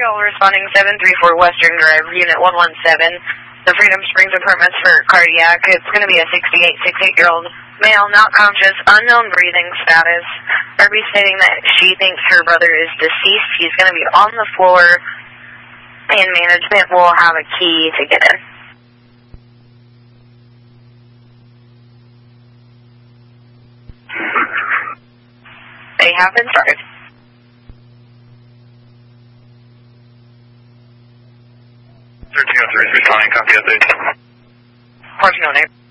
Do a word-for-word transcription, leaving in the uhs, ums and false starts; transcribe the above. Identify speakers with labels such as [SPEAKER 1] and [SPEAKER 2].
[SPEAKER 1] all responding seven three four Western Drive, Unit one one seven. The Freedom Springs Apartments for cardiac. It's going to be a sixty-eight, sixty-eight-year-old male, not conscious, unknown breathing status. Herbie stating that she thinks her brother is deceased. He's going to be on the floor, and management will have a key to get in. They have been started.
[SPEAKER 2] thirteen oh three, responding, copy update.
[SPEAKER 1] fourteen oh eight.